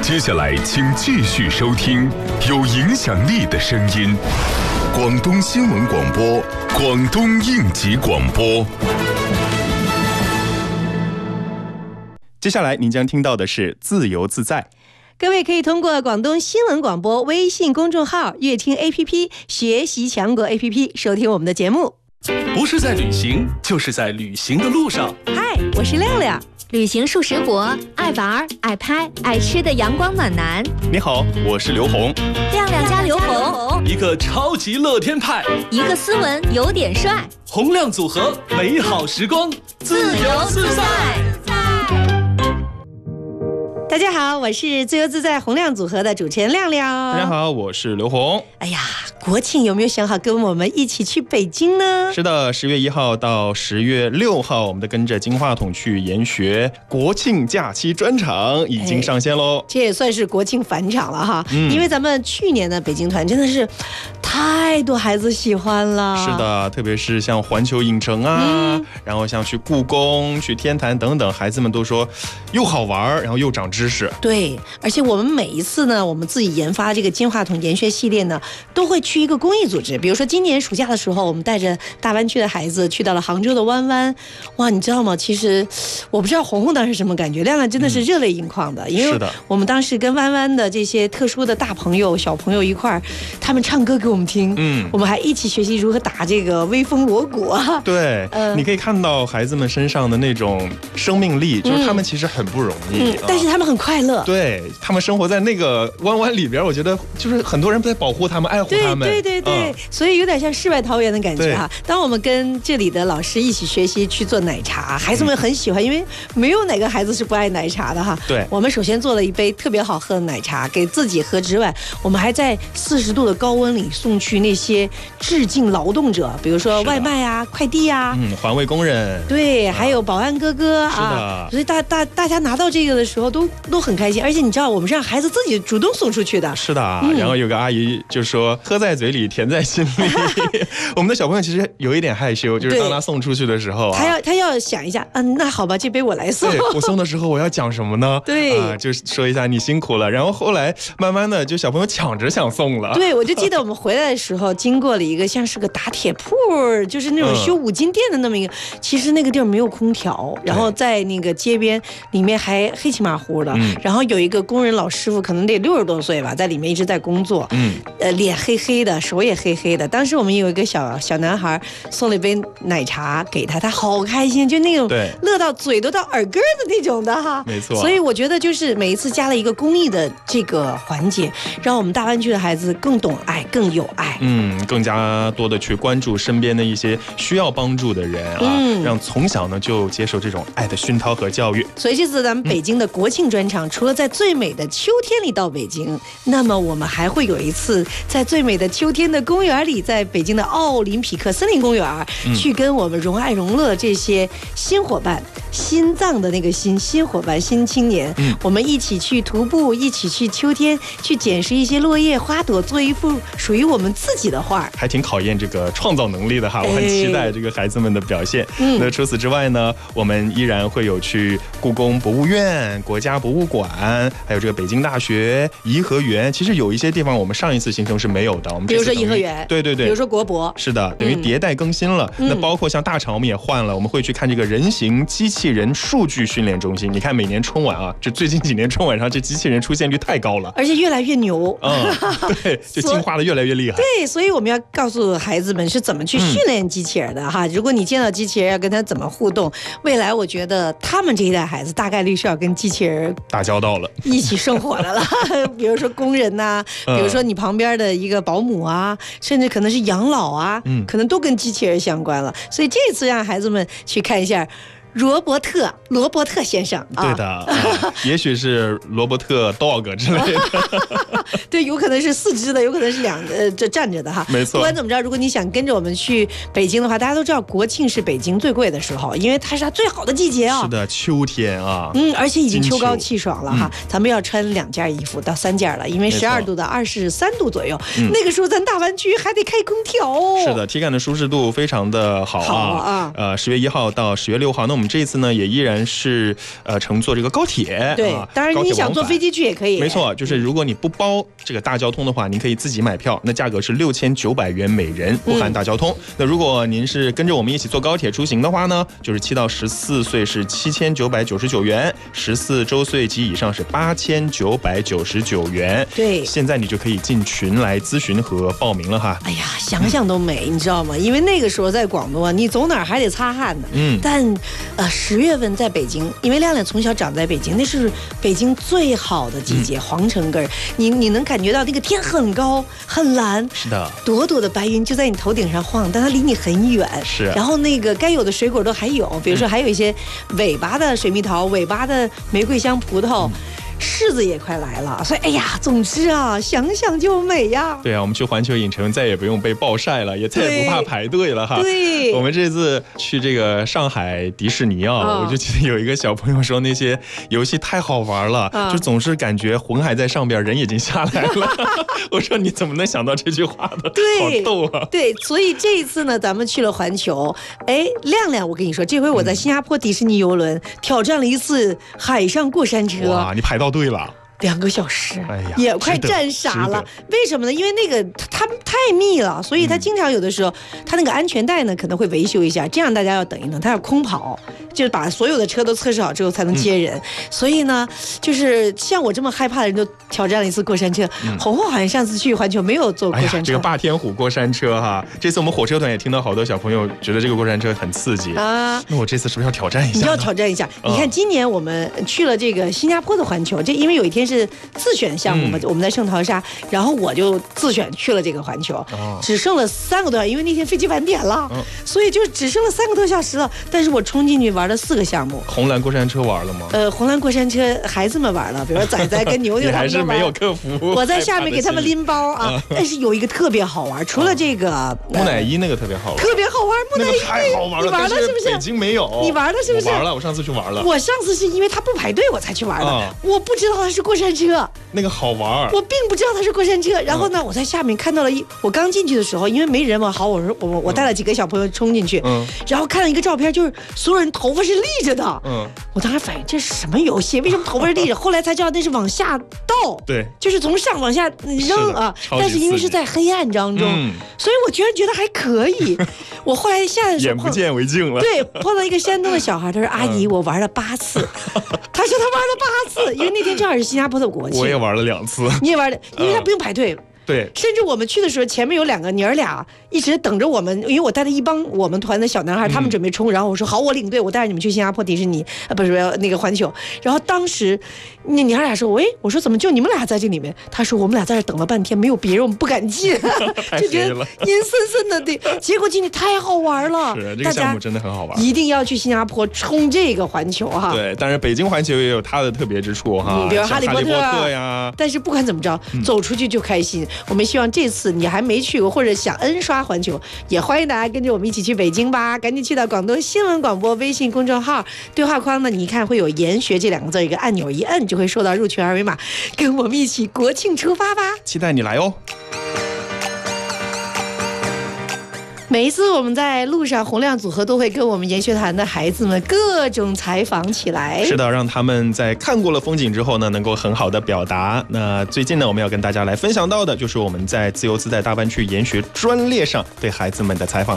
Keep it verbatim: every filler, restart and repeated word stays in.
接下来，请继续收听有影响力的声音——广东新闻广播、广东应急广播。 接下来您将听到的是自由自在。 各位可以通过广东新闻广播微信公众号、乐听 A P P、学习强国 A P P 收听我们的节目。 不是在旅行，就是在旅行的路上。 嗨，我是亮亮。 旅行数十国，爱玩、爱拍、爱吃的阳光暖男。 你好，我是刘红。 亮亮加刘红， 一个超级乐天派， 一个斯文有点帅， 洪亮组合，美好时光，自由自在。 大家好，我是自由自在洪亮组合的主持人亮亮。 大家好，我是刘红。 哎呀，国庆有没有想好跟我们一起去北京呢？ 是的，十月一号到十月六号，我们的跟着金话筒去研学国庆假期专场已经上线喽、哎。 这也算是国庆返场了哈、嗯，因为咱们去年的北京团真的是太多孩子喜欢了。 是的，特别是像环球影城啊、嗯，然后像去故宫、去天坛等等，孩子们都说又好玩，然后又长知识。 对，而且我们每一次呢，我们自己研发这个金话筒研学系列呢，都会去一个公益组织。比如说今年暑假的时候，我们带着大湾区的孩子去到了杭州的湾湾。哇，你知道吗？其实我不知道红红当时什么感觉，亮亮真的是热泪盈眶的，嗯、因为我们当时跟湾湾的这些特殊的大朋友、小朋友一块儿，他们唱歌给我们听，嗯，我们还一起学习如何打这个威风锣鼓啊。 对，呃、你可以看到孩子们身上的那种生命力，就是他们其实很不容易， 嗯、但是他们很快乐。 对，他们生活在那个湾湾里边，我觉得就是很多人在保护他们、爱护他们。 对对对对、嗯，所以有点像世外桃源的感觉哈。当我们跟这里的老师一起学习去做奶茶，孩子们很喜欢，因为没有哪个孩子是不爱奶茶的哈。 对， 我们首先做了一杯特别好喝的奶茶给自己喝之外，我们还在四十度的高温里送去那些致敬劳动者，比如说外卖啊、快递啊， 嗯，环卫工人， 对，还有保安哥哥啊。 是的， 所以大大大家拿到这个的时候都都很开心，而且你知道我们是让孩子自己主动送出去的。 是的、嗯、然后有个阿姨就说喝在嘴里甜在心里我们的小朋友其实有一点害羞，就是当他送出去的时候、啊、 他要他要想一下，嗯，那好吧，这杯我来送。 对，我送的时候我要讲什么呢？ 对、 啊、就说一下你辛苦了。然后后来慢慢的就小朋友抢着想送了。 对，我就记得我们回来的时候经过了一个像是个打铁铺，就是那种修五金店的那么一个、嗯、其实那个地儿没有空调，然后在那个街边里面还黑漆麻糊的、嗯、然后有一个工人老师傅可能得六十多岁吧，在里面一直在工作，嗯，呃，脸黑黑的，手也黑黑的。当时我们有一个小小男孩送了一杯奶茶给他，他好开心，就那种乐到嘴都到耳根的那种的哈。 没错。 所以我觉得就是每一次加了一个公益的这个环节，让我们大湾区的孩子更懂爱，更有爱， 嗯，更加多的去关注身边的一些需要帮助的人啊，嗯、让从小呢就接受这种爱的熏陶和教育。 所以这次咱们北京的国庆专场，嗯、除了在最美的秋天里到北京，那么我们还会有一次在最美的秋天的公园里，在北京的奥林匹克森林公园、嗯、去跟我们荣爱荣乐这些新伙伴，心脏的那个新新伙伴新青年、嗯、我们一起去徒步，一起去秋天去捡拾一些落叶花朵，做一幅属于我们自己的画， 还挺考验这个创造能力的哈。我很期待这个孩子们的表现、哎、那除此之外呢，我们依然会有去故宫博物院、国家博物馆，还有这个北京大学、颐和园。其实有一些地方我们上一次行程是没有的，我们比如说颐和园， 对对对， 比如说国博， 是的，等于迭代更新了、嗯、那包括像大厂我们也换了，我们会去看这个人形机器人数据训练中心。你看每年春晚啊，这最近几年春晚上这机器人出现率太高了， 而且越来越牛， 嗯，对，就进化的越来越厉害。 对，所以我们要告诉孩子们是怎么去训练机器人的哈、嗯。如果你见到机器人要跟他怎么互动，未来我觉得他们这一代孩子大概率是要跟机器人打交道了， 一起生活的了。比如说工人呐、啊，比如说你旁边的一个保姆啊，甚至可能是养老啊，嗯，可能都跟机器人相关了。所以这次让孩子们去看一下罗伯特罗伯特先生、 啊、对的、啊、也许是罗伯特 dog 之类的对，有可能是四肢的，有可能是两呃这站着的哈。 没错， 不管怎么着，如果你想跟着我们去北京的话，大家都知道国庆是北京最贵的时候，因为它是它最好的季节啊。 是的，秋天啊， 嗯，而且已经秋高气爽了哈、嗯、咱们要穿两件衣服到三件了，因为十二度到二十三度左右、嗯、那个时候咱大湾区还得开空调。 是的，体感的舒适度非常的好啊。好啊，呃十月一号到十月六号，那我们们这一次呢，也依然是呃乘坐这个高铁。 对， 啊、 当然你想坐飞机去也可以。 没错，就是如果你不包这个大交通的话，您可以自己买票，那价格是六千九百元每人，不含大交通。嗯、那如果您是跟着我们一起坐高铁出行的话呢，就是七到十四岁是七千九百九十九元，十四周岁及以上是八千九百九十九元。 对， 现在你就可以进群来咨询和报名了哈。 哎呀，想想都美，你知道吗？因为那个时候在广东啊，你走哪儿还得擦汗呢。嗯，但呃十月份在北京，因为亮亮从小长在北京，那是北京最好的季节，嗯、皇城根儿，你你能感觉到那个天很高很蓝， 是的， 朵朵的白云就在你头顶上晃，但它离你很远。 是， 然后那个该有的水果都还有，比如说还有一些尾巴的水蜜桃、尾巴的玫瑰香葡萄。嗯，柿子也快来了，所以哎呀，总之啊，想想就美呀。 对啊，我们去环球影城再也不用被暴晒了，也再也不怕排队了哈。 对， 我们这次去这个上海迪士尼啊，哦、我就记得有一个小朋友说那些游戏太好玩了，哦、就总是感觉魂还在上边，人已经下来了。我说你怎么能想到这句话的？ 对， 好逗啊！ 对，所以这一次呢，咱们去了环球。哎，亮亮，我跟你说，这回我在新加坡迪士尼游轮、嗯、挑战了一次海上过山车。 哇，你排到队了。 两个小时， 哎呀， 也快站傻了。为什么呢？因为那个它太密了，所以它经常有的时候，它那个安全带呢可能会维修一下，这样大家要等一等。它要空跑，就是把所有的车都测试好之后才能接人。嗯、所以呢，就是像我这么害怕的人都挑战了一次过山车。嗯、红红好像上次去环球没有坐过山车。哎、 这个霸天虎过山车哈，这次我们火车团也听到好多小朋友觉得这个过山车很刺激啊。那我这次是不是要挑战一下？ 你要挑战一下。嗯、你看今年我们去了这个新加坡的环球，这因为有一天是自选项目嘛，嗯、我们在圣淘沙，然后我就自选去了这个环球，哦、只剩了三个多小时，因为那天飞机晚点了，哦、所以就只剩了三个多小时了。但是我冲进去玩了四个项目。 红蓝过山车玩了吗？ 呃，红蓝过山车孩子们玩了，比如说仔仔跟牛牛他们都玩。 还是没有克服。 我在下面给他们拎包啊，嗯、但是有一个特别好玩，除了这个、呃、 木乃伊那个特别好玩， 特别好玩，木乃伊、 那个、太好玩了， 你玩了是不是？ 北京没有， 你玩了是不是？ 我玩了，我上次去玩了。 我上次是因为他不排队我才去玩的，啊、我不知道它是过山车， 那个好玩， 我并不知道它是过山车。然后呢，嗯、我在下面看到了一，我刚进去的时候，因为没人嘛，好，我说我我带了几个小朋友冲进去，嗯，然后看了一个照片，就是所有人头发是立着的，嗯，我当时反应这是什么游戏？为什么头发是立着？后来才知道那是往下倒， 对， 就是从上往下扔啊。但是因为是在黑暗当中，嗯、所以我居然觉得还可以。我后来下的时候眼不见为净了， 对，碰到一个山东的小孩，他说：“阿姨，我玩了八次。”他说他玩了八次，因为那天正好是新加坡的国庆。 我也玩了两次。 你也玩了，因为他不用排队。 对， 甚至我们去的时候，前面有两个娘儿俩一直等着我们，因为我带了一帮我们团的小男孩，他们准备冲，嗯、然后我说好，我领队，我带着你们去新加坡迪士尼，啊，不是那个环球。然后当时那娘儿俩说，喂，我说怎么就你们俩在这里面？他说我们俩在这等了半天，没有别人，我们不敢进，就觉得阴森森的。对，结果进去太好玩了， 是这个项目真的很好玩， 一定要去新加坡冲这个环球哈。 对，但是北京环球也有它的特别之处哈， 嗯、比如哈利波特啊呀。 但是不管怎么着，嗯、走出去就开心。我们希望这次你还没去过或者想 N 刷环球，也欢迎大家跟着我们一起去北京吧！赶紧去到广东新闻广播微信公众号对话框呢，你看会有研学这两个字，一个按钮一摁就会收到入群二维码，跟我们一起国庆出发吧！ 期待你来哦！ 每一次我们在路上，洪亮组合都会跟我们研学团的孩子们各种采访起来。 是的，让他们在看过了风景之后呢，能够很好的表达。那最近呢，我们要跟大家来分享到的，就是我们在自由自在大湾区研学专列上对孩子们的采访。